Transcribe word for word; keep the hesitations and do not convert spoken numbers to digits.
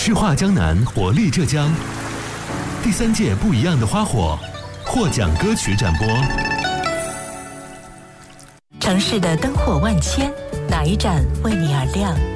诗画江南，活力浙江。第三届不一样的花火获奖歌曲展播。 城市的灯火万千，哪一盏为你而亮？